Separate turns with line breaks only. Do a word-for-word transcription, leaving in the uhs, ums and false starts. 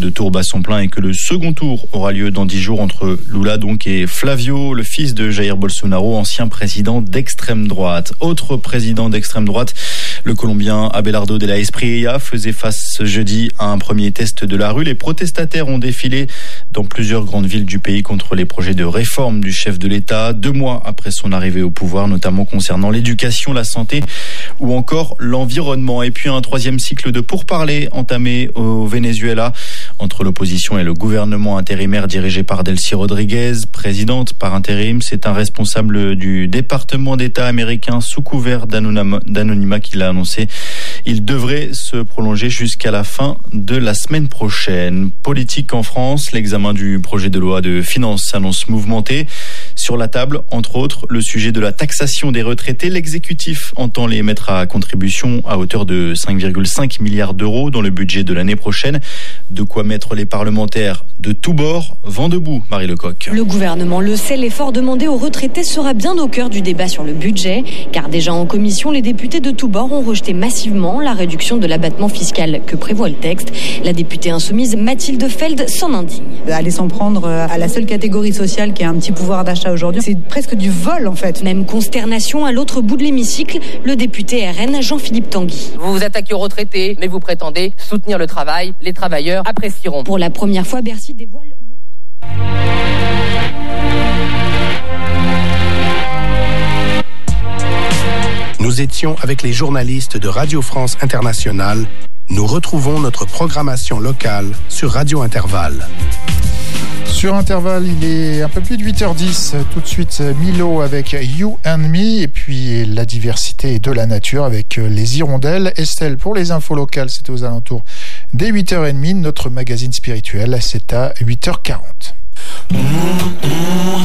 de tour bat son plein et que le second tour aura lieu dans dix jours entre Lula donc et Flavio, le fils de Jair Bolsonaro, ancien président d'extrême droite. Autre président d'extrême droite, le Colombien Abelardo de la Espriella faisait face ce jeudi à un premier test de la rue. Les protestataires ont défilé dans plusieurs grandes villes du pays contre les projets de réforme du chef de l'État, deux mois après son arrivée au pouvoir, notamment concernant l'éducation, la santé ou encore l'environnement. Et puis un troisième cycle de pourparlers entamé au Venezuela entre l'opposition et le gouvernement intérimaire dirigé par Delcy Rodriguez, présidente par intérim. C'est un responsable du département d'État américain sous couvert d'anonymat qui l'a annoncé. Il devrait se prolonger jusqu'à la fin de la semaine prochaine. Politique en France, l'examen du projet de loi de finances s'annonce mouvementé. Sur la table, entre autres, le sujet de la taxation des retraités. L'exécutif entend les mettre à contribution à hauteur de cinq virgule cinq milliards d'euros dans le budget de l'année prochaine. De quoi mettre les parlementaires de tous bords vent debout, Marie Lecoq.
Le gouvernement le sait, l'effort demandé aux retraités sera bien au cœur du débat sur le budget, car déjà en commission, les députés de tous bords ont rejeté massivement la réduction de l'abattement fiscal que prévoit le texte. La députée insoumise Mathilde Feld s'en indigne.
Aller s'en prendre à la seule catégorie sociale qui a un petit pouvoir d'achat aujourd'hui, c'est presque du vol en fait.
Même consternation à l'autre bout de l'hémicycle, le député R N Jean-Philippe Tanguy.
Vous vous attaquez aux retraités, mais vous prétendez soutenir le travail. Les travailleurs apprécieront.
Pour la première fois, Bercy dévoile le...
Nous étions avec les journalistes de Radio France Internationale. Nous retrouvons notre programmation locale sur Radio Intervalle.
Sur Intervalle, il est un peu plus de huit heures dix. Tout de suite, Milo avec You and Me. Et puis, la diversité de la nature avec les hirondelles. Estelle, pour les infos locales, c'était aux alentours des huit heures trente. Notre magazine spirituel, c'est à huit heures quarante.
Mmh, mmh.